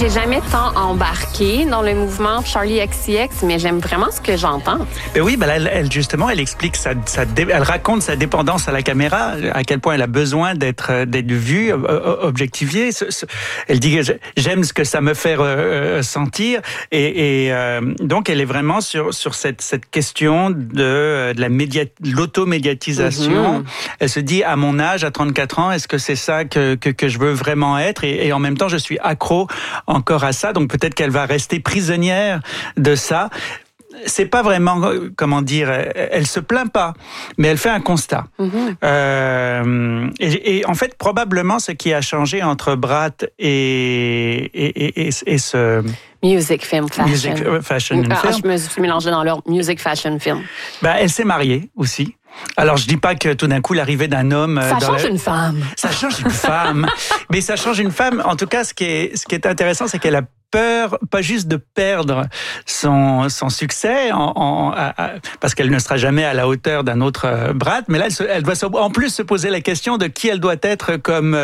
j'ai jamais tant embarqué dans le mouvement Charli XCX, mais j'aime vraiment ce que j'entends. Et oui, là, elle justement, elle explique elle raconte sa dépendance à la caméra, à quel point elle a besoin d'être vue, objectivée. Elle dit j'aime ce que ça me fait sentir, donc elle est vraiment sur cette question de l'automédiatisation. Mm-hmm. Elle se dit à mon âge, à 34 ans, est-ce que c'est ça que je veux vraiment être, et en même temps je suis accro encore à ça, donc peut-être qu'elle va rester prisonnière de ça. C'est pas vraiment, comment dire, elle se plaint pas, mais elle fait un constat. Mm-hmm. Et en fait, probablement, ce qui a changé entre Brat et ce... Music, film, fashion. Music, fashion, film. Je me suis mélangée dans leur music, fashion, film. Elle s'est mariée aussi. Alors, je dis pas que tout d'un coup, l'arrivée d'un homme... Ça change une femme. Ça change une femme. Mais ça change une femme. En tout cas, ce qui est intéressant, c'est qu'elle a peur, pas juste de perdre son succès, parce qu'elle ne sera jamais à la hauteur d'un autre Brat, mais là, elle doit en plus se poser la question de qui elle doit être comme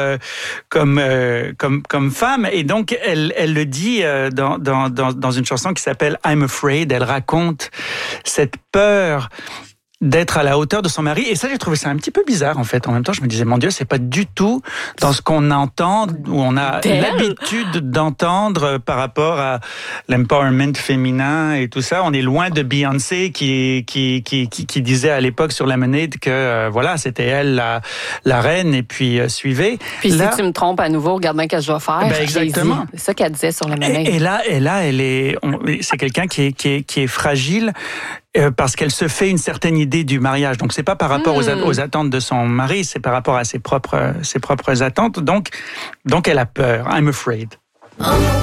femme. Et donc, elle le dit dans une chanson qui s'appelle I'm Afraid. Elle raconte cette peur d'être à la hauteur de son mari. Et ça, j'ai trouvé ça un petit peu bizarre, en fait. En même temps, je me disais, mon Dieu, c'est pas du tout dans ce qu'on entend, où on a l'habitude d'entendre par rapport à l'empowerment féminin et tout ça. On est loin de Beyoncé qui disait à l'époque sur Lemonade que, voilà, c'était elle la reine, et puis suivez. Puis là, si tu me trompes à nouveau, regarde bien ce que je vais faire. Exactement. C'est ça qu'elle disait sur Lemonade. Et là, c'est quelqu'un qui est fragile, parce qu'elle se fait une certaine idée du mariage. Donc, c'est pas par rapport aux attentes de son mari, c'est par rapport à ses propres attentes. Donc, elle a peur. I'm afraid.